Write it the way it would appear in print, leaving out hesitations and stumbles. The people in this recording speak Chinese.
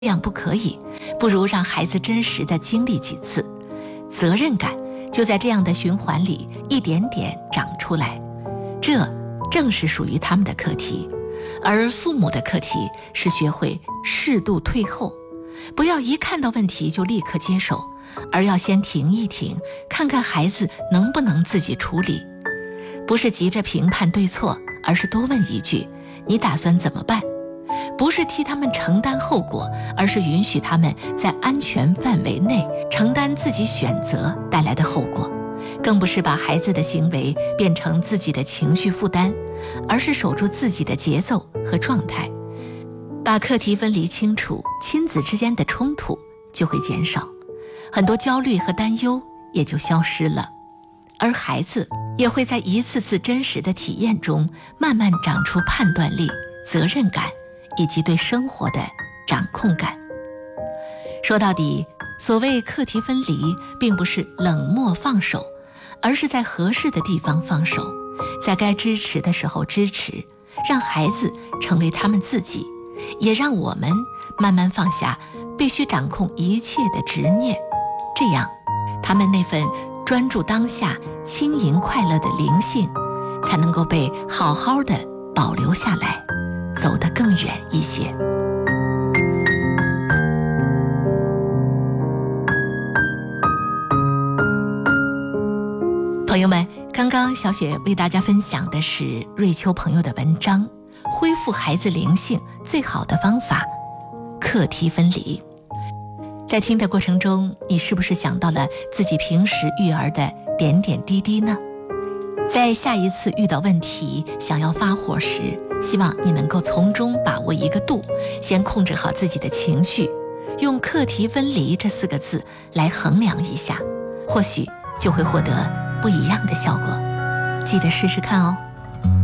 这样不可以，不如让孩子真实的经历几次，责任感就在这样的循环里一点点长出来。这正是属于他们的课题，而父母的课题是学会适度退后，不要一看到问题就立刻接手，而要先停一停，看看孩子能不能自己处理。不是急着评判对错，而是多问一句：你打算怎么办？不是替他们承担后果，而是允许他们在安全范围内承担自己选择带来的后果。更不是把孩子的行为变成自己的情绪负担，而是守住自己的节奏和状态。把课题分离清楚，亲子之间的冲突就会减少，很多焦虑和担忧也就消失了，而孩子也会在一次次真实的体验中慢慢长出判断力、责任感以及对生活的掌控感。说到底，所谓课题分离，并不是冷漠放手，而是在合适的地方放手，在该支持的时候支持，让孩子成为他们自己，也让我们慢慢放下必须掌控一切的执念。这样，他们那份专注当下、轻盈快乐的灵性，才能够被好好的保留下来，走得更远一些。朋友们，刚刚小雪为大家分享的是瑞秋朋友的文章，恢复孩子灵性最好的方法，课题分离。在听的过程中，你是不是想到了自己平时育儿的点点滴滴呢？在下一次遇到问题想要发火时，希望你能够从中把握一个度，先控制好自己的情绪，用课题分离这4个字来衡量一下，或许就会获得不一样的效果。记得试试看哦。